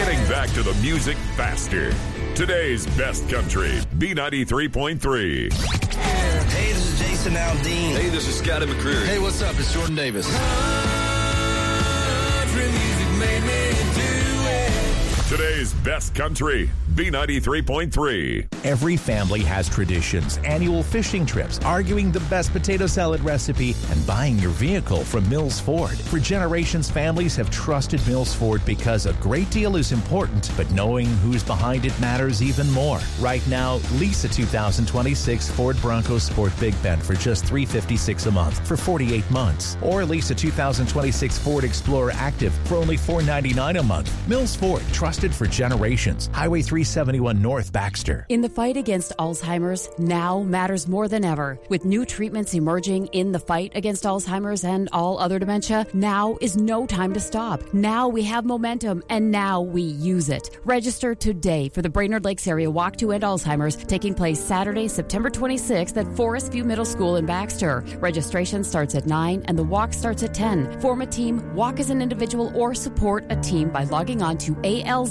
Getting back to the music faster. Today's best country, B93.3. Hey, this is Jason Aldean. Hey, this is Scotty McCreery. Hey, what's up? It's Jordan Davis. Country music made me do it. Today's best country, B93.3. Every family has traditions, annual fishing trips, arguing the best potato salad recipe, and buying your vehicle from Mills Ford. For generations, families have trusted Mills Ford because a great deal is important, but knowing who's behind it matters even more. Right now, lease a 2026 Ford Bronco Sport Big Bend for just $356 a month for 48 months. Or lease a 2026 Ford Explorer Active for only $499 a month. Mills Ford, trusted for generations. Highway 371 North, Baxter. In the fight against Alzheimer's, now matters more than ever. With new treatments emerging in the fight against Alzheimer's and all other dementia, now is no time to stop. Now we have momentum, and now we use it. Register today for the Brainerd Lakes Area Walk to End Alzheimer's, taking place Saturday, September 26th at Forest View Middle School in Baxter. Registration starts at 9 and the walk starts at 10. Form a team, walk as an individual, or support a team by logging on to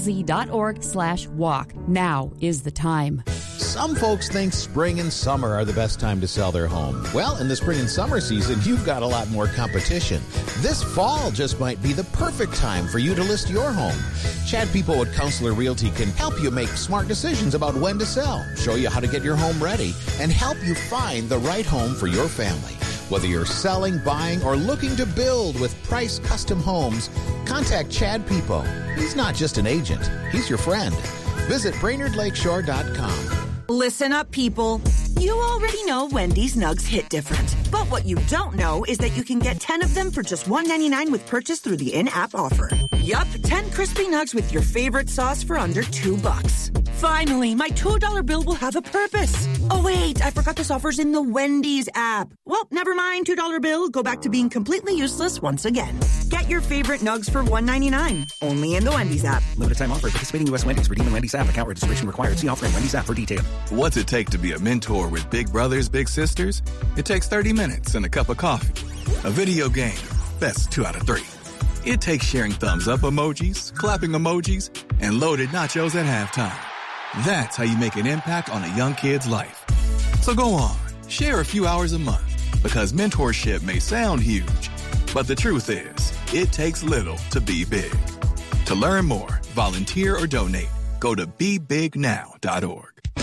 alz.org/walk. Now is the time. Some folks think spring and summer are the best time to sell their home. Well, in the spring and summer season, you've got a lot more competition. This fall just might be the perfect time for you to list your home. Chad People at Counselor Realty can help you make smart decisions about when to sell, show you how to get your home ready, and help you find the right home for your family. Whether you're selling, buying, or looking to build with Price Custom Homes, contact Chad People. He's not just an agent, he's your friend. Visit BrainerdLakeshore.com. Listen up, people. You already know Wendy's Nugs hit different. But what you don't know is that you can get 10 of them for just $1.99 with purchase through the in-app offer. Yup, 10 crispy nugs with your favorite sauce for under $2. Finally, my $2 bill will have a purpose. Oh, wait, I forgot this offer's in the Wendy's app. Well, never mind, $2 bill. Go back to being completely useless once again. Get your favorite nugs for $1.99. Only in the Wendy's app. Limited time offer. Participating U.S. Wendy's. Redeem in Wendy's app. Account registration required. See offer in Wendy's app for detail. What's it take to be a mentor with big brothers, big sisters? It takes 30 minutes and a cup of coffee. A video game. Best 2 out of 3. It takes sharing thumbs up emojis, clapping emojis, and loaded nachos at halftime. That's how you make an impact on a young kid's life. So go on, share a few hours a month, because mentorship may sound huge, but the truth is, it takes little to be big. To learn more, volunteer or donate, go to BeBigNow.org.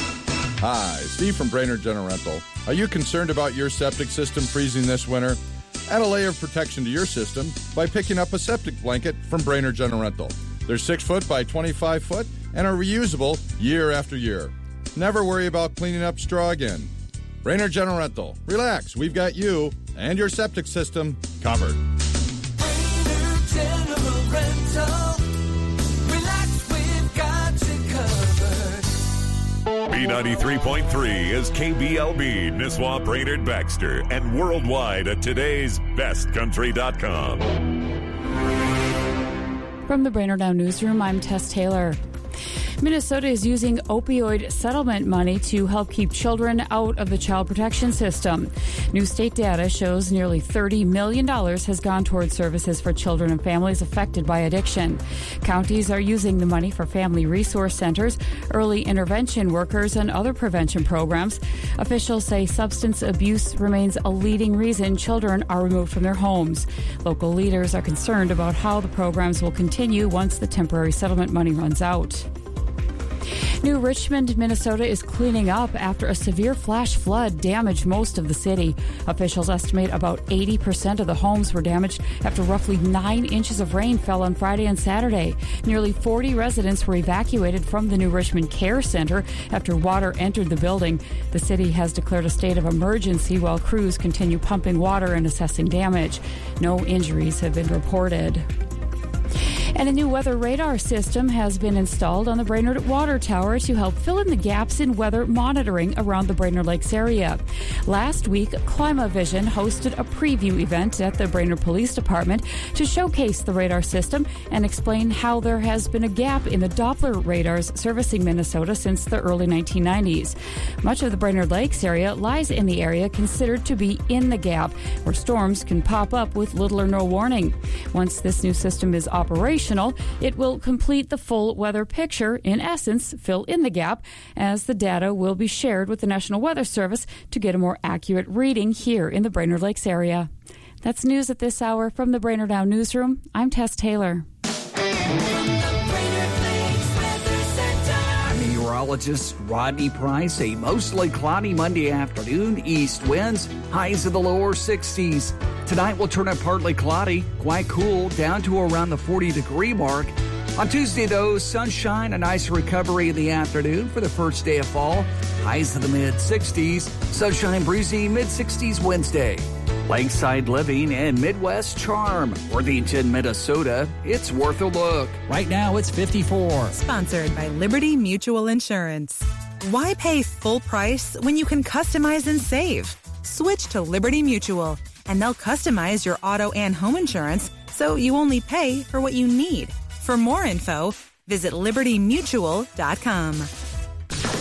Hi, Steve from Brainerd General Rental. Are you concerned about your septic system freezing this winter? Add a layer of protection to your system by picking up a septic blanket from Brainerd General Rental. They're 6 foot by 25 foot and are reusable year after year. Never worry about cleaning up straw again. Brainerd General Rental. Relax, we've got you and your septic system covered. Brainerd General Rental. Relax, we've got you covered. B93.3 is KBLB, Nisswa, Brainerd, Baxter, and worldwide at today'sbestcountry.com. From the Brainerd Now Newsroom, I'm Tess Taylor. Minnesota is using opioid settlement money to help keep children out of the child protection system. New state data shows nearly $30 million has gone towards services for children and families affected by addiction. Counties are using the money for family resource centers, early intervention workers, and other prevention programs. Officials say substance abuse remains a leading reason children are removed from their homes. Local leaders are concerned about how the programs will continue once the temporary settlement money runs out. New Richmond, Minnesota is cleaning up after a severe flash flood damaged most of the city. Officials estimate about 80% of the homes were damaged after roughly 9 inches of rain fell on Friday and Saturday. Nearly 40 residents were evacuated from the New Richmond Care Center after water entered the building. The city has declared a state of emergency while crews continue pumping water and assessing damage. No injuries have been reported. And a new weather radar system has been installed on the Brainerd Water Tower to help fill in the gaps in weather monitoring around the Brainerd Lakes area. Last week, Climavision hosted a preview event at the Brainerd Police Department to showcase the radar system and explain how there has been a gap in the Doppler radars servicing Minnesota since the early 1990s. Much of the Brainerd Lakes area lies in the area considered to be in the gap, where storms can pop up with little or no warning. Once this new system is operational, optional. It will complete the full weather picture, in essence, fill in the gap, as the data will be shared with the National Weather Service to get a more accurate reading here in the Brainerd Lakes area. That's news at this hour from the Brainerd Now Newsroom. I'm Tess Taylor. Meteorologist Rodney Price. A mostly cloudy Monday afternoon. East winds, highs in the lower 60s. Tonight will turn out partly cloudy, quite cool, down to around the 40-degree mark. On Tuesday, though, sunshine, a nice recovery in the afternoon for the first day of fall. Highs to the mid-60s. Sunshine, breezy, mid-60s Wednesday. Lakeside living and Midwest charm. Worthington, Minnesota. It's worth a look. Right now, it's 54. Sponsored by Liberty Mutual Insurance. Why pay full price when you can customize and save? Switch to Liberty Mutual, and they'll customize your auto and home insurance so you only pay for what you need. For more info, visit libertymutual.com.